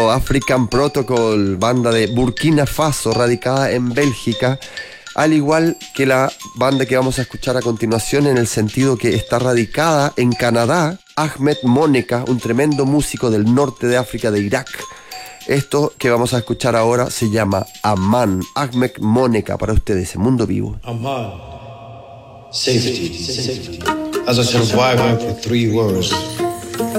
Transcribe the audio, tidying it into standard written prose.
African Protocol, banda de Burkina Faso, radicada en Bélgica, al igual que la banda que vamos a escuchar a continuación, en el sentido que está radicada en Canadá, Ahmed Moneka, un tremendo músico del norte de África, de Irak. Esto que vamos a escuchar ahora se llama Aman. Ahmed Moneka para ustedes en Mundo Vivo. Aman, safety. As a survivor for 3 wars,